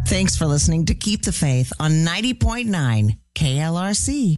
Thanks for listening to Keep the Faith on 90.9 KLRC.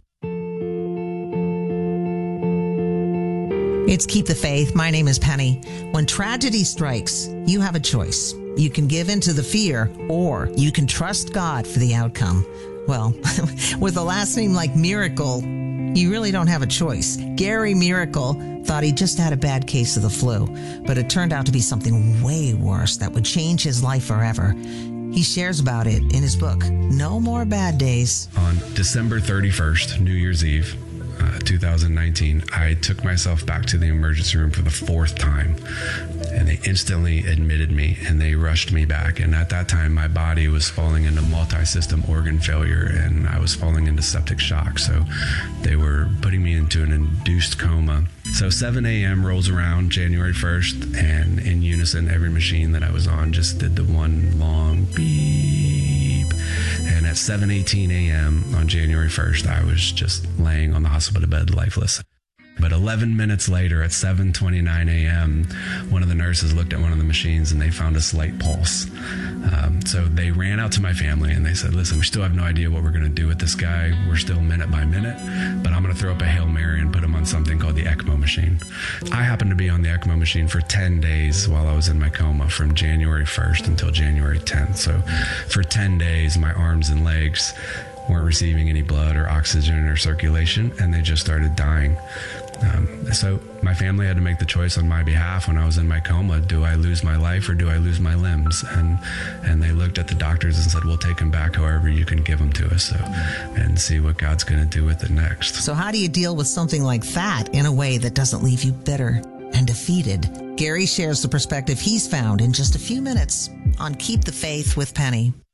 It's Keep the Faith. My name is Penny. When tragedy strikes, you have a choice. You can give in to the fear, or you can trust God for the outcome. Well, with a last name like Miracle, you really don't have a choice. Gary Miracle thought he just had a bad case of the flu, but it turned out to be something way worse that would change his life forever. He shares about it in his book, No More Bad Days. On December 31st, New Year's Eve, 2019, I took myself back to the emergency room for the fourth time, and they instantly admitted me and they rushed me back. And at that time, my body was falling into multi-system organ failure and I was falling into septic shock. So they were putting me into an induced coma. So 7 a.m. rolls around January 1st, and in unison, every machine that I was on just did the one long beep. And at 7:18 a.m. on January 1st, I was just laying on the hospital bed, lifeless. But 11 minutes later, at 7:29 a.m., one of the nurses looked at one of the machines and they found a slight pulse. So they ran out to my family and they said, listen, we still have no idea what we're going to do with this guy. We're still minute by minute, but I'm going to throw up a Hail Mary and put him on something called the ECMO machine. I happened to be on the ECMO machine for 10 days while I was in my coma, from January 1st until January 10th. So for 10 days, my arms and legs weren't receiving any blood or oxygen or circulation, and they just started dying. So my family had to make the choice on my behalf when I was in my coma. Do I lose my life or do I lose my limbs? And they looked at the doctors and said, we'll take them back however you can give them to us, and see what God's going to do with it next. So how do you deal with something like that in a way that doesn't leave you bitter and defeated? Gary shares the perspective he's found in just a few minutes on Keep the Faith with Penny.